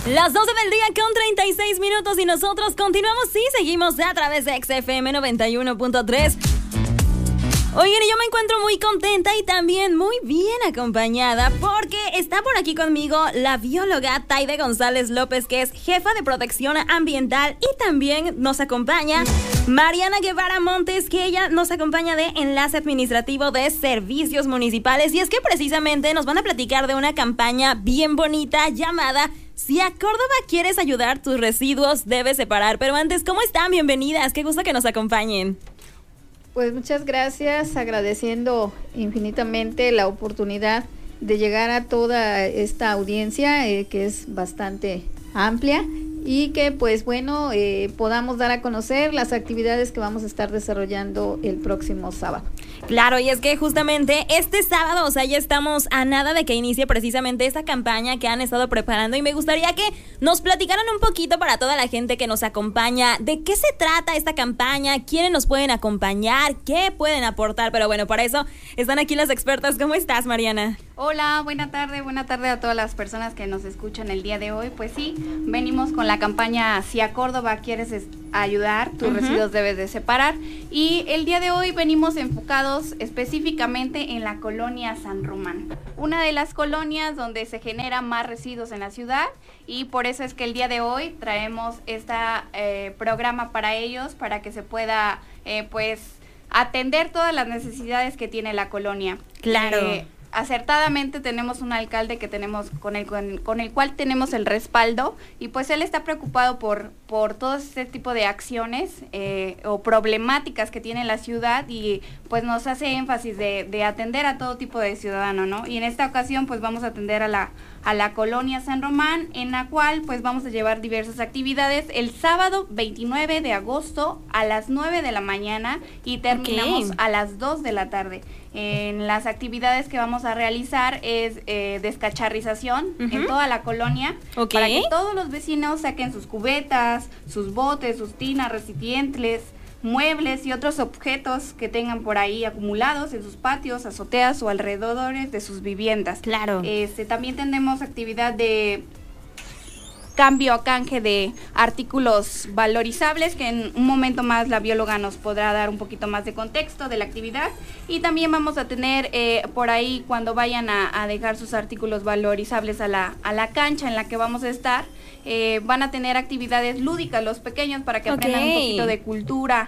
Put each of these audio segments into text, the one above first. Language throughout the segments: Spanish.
Las 12 del día con 36 minutos y nosotros continuamos y seguimos a través de XFM 91.3. Oigan, yo me encuentro muy contenta y también muy bien acompañada porque está por aquí conmigo la bióloga Taide González López, que es jefa de protección ambiental, y también nos acompaña Mariana Guevara Montes, que ella nos acompaña de Enlace Administrativo de Servicios Municipales, y es que precisamente nos van a platicar de una campaña bien bonita llamada Si a Córdoba quieres ayudar, tus residuos debes separar. Pero antes, ¿cómo están? Bienvenidas, qué gusto que nos acompañen. Pues muchas gracias, agradeciendo infinitamente la oportunidad de llegar a toda esta audiencia que es bastante amplia y que pues bueno, podamos dar a conocer las actividades que vamos a estar desarrollando el próximo sábado. Claro, y es que justamente este sábado, o sea, ya estamos a nada de que inicie precisamente esta campaña que han estado preparando, y me gustaría que nos platicaran un poquito para toda la gente que nos acompaña, de qué se trata esta campaña, quiénes nos pueden acompañar, qué pueden aportar, pero bueno, para eso están aquí las expertas. ¿Cómo estás, Mariana? Hola, buena tarde a todas las personas que nos escuchan el día de hoy. Pues sí, venimos con la campaña Si a Córdoba quieres ayudar, tus residuos debes de separar, y el día de hoy venimos enfocados específicamente en la colonia San Román, una de las colonias donde se generan más residuos en la ciudad, y por eso es que el día de hoy traemos este programa para ellos, para que se pueda pues atender todas las necesidades que tiene la colonia. Claro. Acertadamente tenemos un alcalde que tenemos con el cual tenemos el respaldo, y pues él está preocupado por todo este tipo de acciones o problemáticas que tiene la ciudad, y pues nos hace énfasis de atender a todo tipo de ciudadano, ¿no? Y en esta ocasión pues vamos a atender a la colonia San Román, en la cual pues vamos a llevar diversas actividades el sábado 29 de agosto a las 9 de la mañana y terminamos a las 2 de la tarde. En las actividades que vamos a realizar es descacharrización en toda la colonia, para que todos los vecinos saquen sus cubetas, sus botes, sus tinas, recipientes, muebles y otros objetos que tengan por ahí acumulados en sus patios, azoteas o alrededores de sus viviendas. Claro. También tenemos actividad de cambio a canje de artículos valorizables, que en un momento más la bióloga nos podrá dar un poquito más de contexto de la actividad, y también vamos a tener por ahí, cuando vayan a dejar sus artículos valorizables a la cancha en la que vamos a estar, van a tener actividades lúdicas los pequeños para que aprendan un poquito de cultura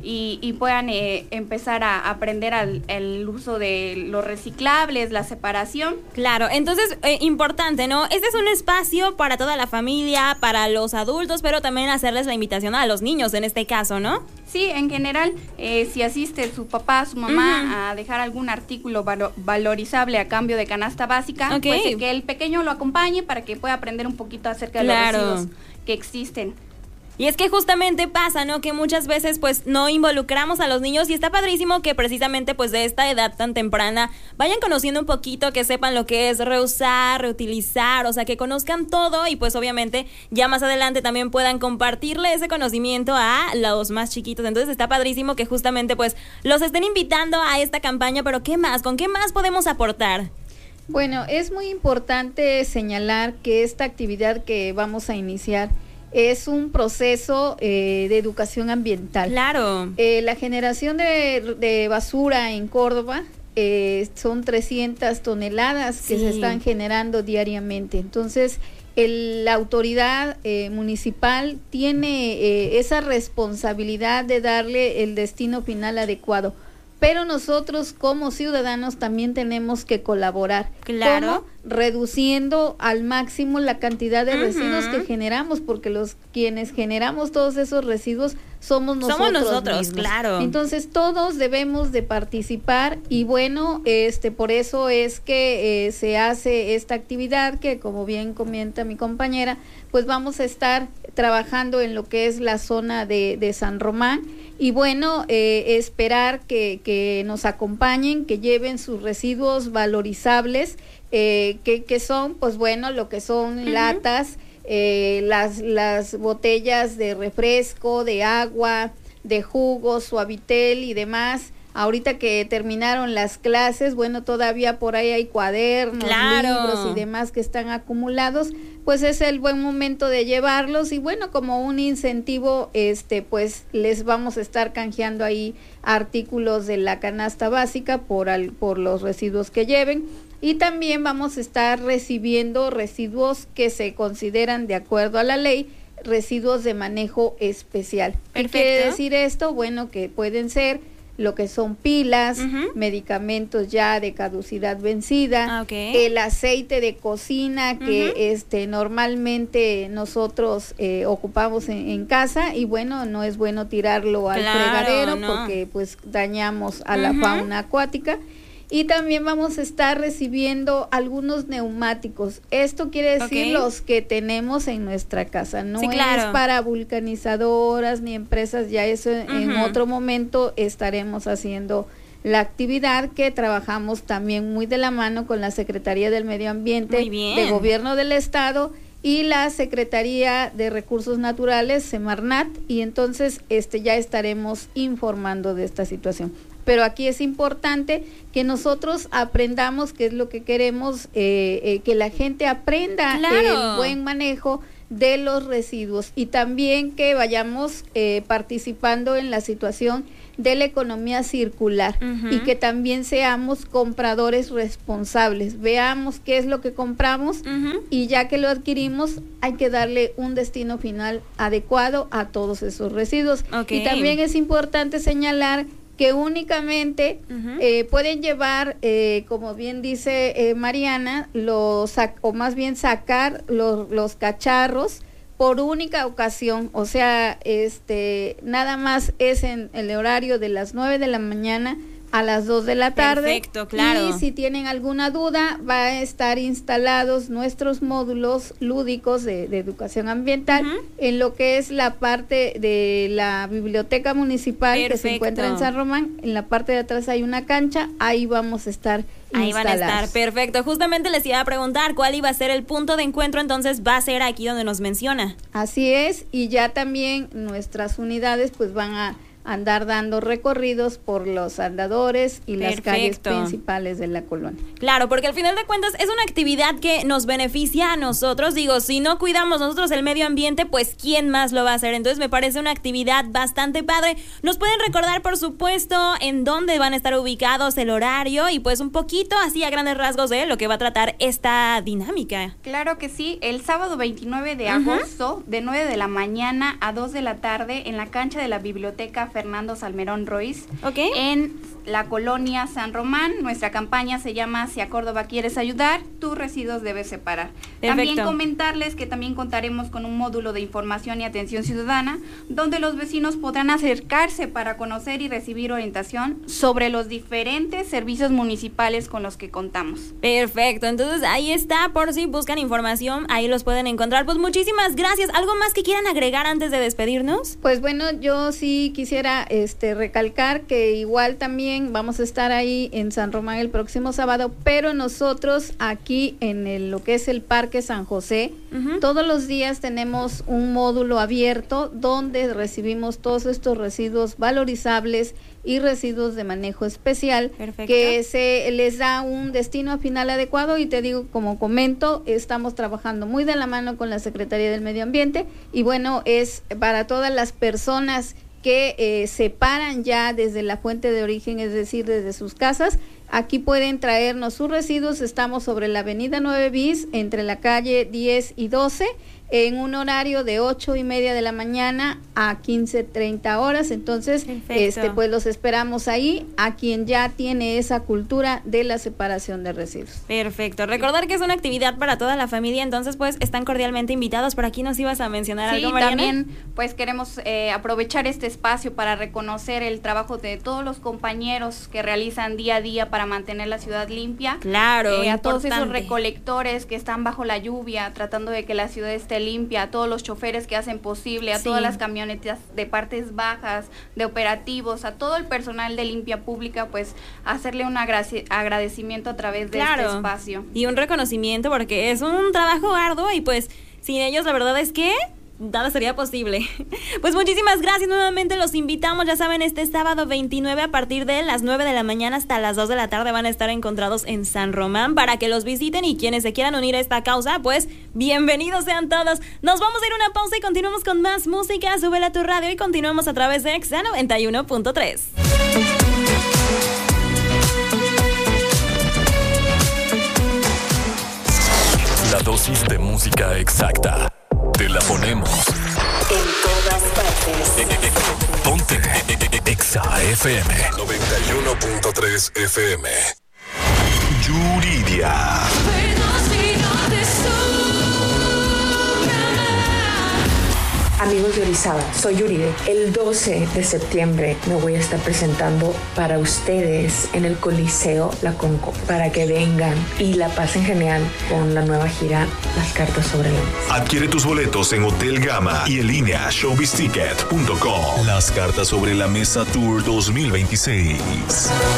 y puedan empezar a aprender el uso de los reciclables, la separación. Claro, entonces importante, ¿no? Este es un espacio para toda la familia, para los adultos, pero también hacerles la invitación a los niños en este caso, ¿no? Sí, en general, si asiste su papá, su mamá a dejar algún artículo valorizable a cambio de canasta básica, pues que el pequeño lo acompañe para que pueda aprender un poquito acerca de los residuos que existen. Y es que justamente pasa, ¿no? Que muchas veces pues no involucramos a los niños, y está padrísimo que precisamente pues de esta edad tan temprana vayan conociendo un poquito, que sepan lo que es reusar, reutilizar, o sea, que conozcan todo, y pues obviamente ya más adelante también puedan compartirle ese conocimiento a los más chiquitos. Entonces está padrísimo que justamente pues los estén invitando a esta campaña, pero ¿qué más? ¿Con qué más podemos aportar? Bueno, es muy importante señalar que esta actividad que vamos a iniciar es un proceso de educación ambiental. Claro. La generación de basura en Córdoba son 300 toneladas que se están generando diariamente. Entonces, la autoridad municipal tiene esa responsabilidad de darle el destino final adecuado. Pero nosotros como ciudadanos también tenemos que colaborar. Claro. ¿Cómo? Reduciendo al máximo la cantidad de residuos que generamos, porque quienes generamos todos esos residuos somos nosotros mismos. Claro. Entonces todos debemos de participar, y bueno, por eso es que se hace esta actividad que, como bien comenta mi compañera, pues vamos a estar trabajando en lo que es la zona de San Román, y bueno, esperar que nos acompañen, que lleven sus residuos valorizables, que son, pues bueno, lo que son latas, las botellas de refresco, de agua, de jugos, Suavitel y demás, ahorita que terminaron las clases, bueno, todavía por ahí hay cuadernos, libros y demás que están acumulados, pues es el buen momento de llevarlos y bueno, como un incentivo, pues les vamos a estar canjeando ahí artículos de la canasta básica por los residuos que lleven. Y también vamos a estar recibiendo residuos que se consideran, de acuerdo a la ley, residuos de manejo especial. ¿Qué quiere decir esto? Bueno, que pueden ser lo que son pilas, medicamentos ya de caducidad vencida, el aceite de cocina que normalmente nosotros ocupamos en casa y bueno, no es bueno tirarlo al fregadero porque pues dañamos a la fauna acuática. Y también vamos a estar recibiendo algunos neumáticos. Esto quiere decir los que tenemos en nuestra casa. No es para vulcanizadoras ni empresas, ya eso en otro momento estaremos haciendo la actividad que trabajamos también muy de la mano con la Secretaría del Medio Ambiente de Gobierno del Estado y la Secretaría de Recursos Naturales, Semarnat, y entonces ya estaremos informando de esta situación. Pero aquí es importante que nosotros aprendamos qué es lo que queremos, que la gente aprenda el buen manejo de los residuos y también que vayamos participando en la situación de la economía circular y que también seamos compradores responsables, veamos qué es lo que compramos y ya que lo adquirimos hay que darle un destino final adecuado a todos esos residuos. Y también es importante señalar que únicamente pueden llevar, como bien dice Mariana, o más bien sacar los cacharros por única ocasión, o sea, nada más es en el horario de las 9 de la mañana a las 2 de la tarde. Perfecto, claro. Y si tienen alguna duda, va a estar instalados nuestros módulos lúdicos de educación ambiental en lo que es la parte de la biblioteca municipal que se encuentra en San Román. En la parte de atrás hay una cancha, ahí vamos a estar ahí van a estar, perfecto. Justamente les iba a preguntar cuál iba a ser el punto de encuentro, entonces va a ser aquí donde nos menciona. Así es, y ya también nuestras unidades pues van a andar dando recorridos por los andadores y las calles principales de la colonia. Claro, porque al final de cuentas es una actividad que nos beneficia a nosotros. Digo, si no cuidamos nosotros el medio ambiente, pues ¿quién más lo va a hacer? Entonces me parece una actividad bastante padre. Nos pueden recordar, por supuesto, en dónde van a estar ubicados, el horario y pues un poquito así a grandes rasgos de lo que va a tratar esta dinámica. Claro que sí, el sábado 29 de agosto, de 9 de la mañana a 2 de la tarde, en la cancha de la biblioteca Fernando Salmerón Royce, en la colonia San Román. Nuestra campaña se llama Si a Córdoba quieres ayudar, tus residuos debes separar. También comentarles que también contaremos con un módulo de información y atención ciudadana, donde los vecinos podrán acercarse para conocer y recibir orientación sobre los diferentes servicios municipales con los que contamos. Perfecto, entonces ahí está, por si buscan información, ahí los pueden encontrar. Pues muchísimas gracias. ¿Algo más que quieran agregar antes de despedirnos? Pues bueno, yo sí quisiera recalcar que igual también vamos a estar ahí en San Román el próximo sábado, pero nosotros aquí en lo que es el Parque San José, todos los días tenemos un módulo abierto donde recibimos todos estos residuos valorizables y residuos de manejo especial, que se les da un destino final adecuado y te digo, como comento, estamos trabajando muy de la mano con la Secretaría del Medio Ambiente y bueno, es para todas las personas que separan ya desde la fuente de origen, es decir, desde sus casas. Aquí pueden traernos sus residuos. Estamos sobre la avenida 9 bis, entre la calle 10 y 12, en un horario de 8:30 de la mañana a 15:30 horas. Entonces, pues los esperamos ahí, a quien ya tiene esa cultura de la separación de residuos. Perfecto. Recordar que es una actividad para toda la familia, entonces pues están cordialmente invitados. Por aquí nos ibas a mencionar algo, Mariana. También pues queremos aprovechar este espacio para reconocer el trabajo de todos los compañeros que realizan día a día para mantener la ciudad limpia. Claro, a todos esos recolectores que están bajo la lluvia, tratando de que la ciudad esté limpia, a todos los choferes que hacen posible, a todas las camionetas de partes bajas, de operativos, a todo el personal de limpia pública, pues hacerle un agradecimiento a través de este espacio. Y un reconocimiento porque es un trabajo arduo y pues sin ellos la verdad es que nada sería posible. Pues muchísimas gracias, nuevamente los invitamos, ya saben, este sábado 29 a partir de las 9 de la mañana hasta las 2 de la tarde van a estar encontrados en San Román para que los visiten, y quienes se quieran unir a esta causa, pues bienvenidos sean todos. Nos vamos a ir a una pausa y continuamos con más música. Súbela a tu radio y continuamos a través de Exa 91.3. La dosis de música exacta. Te la ponemos en todas partes. Ponte Exa FM 91.3 FM. Yuridia. Amigos de Orizaba, soy Yuride. El 12 de septiembre me voy a estar presentando para ustedes en el Coliseo La Conco, para que vengan y la pasen genial con la nueva gira Las Cartas sobre la Mesa. Adquiere tus boletos en Hotel Gama y en línea showbizticket.com. Las Cartas sobre la Mesa Tour 2026.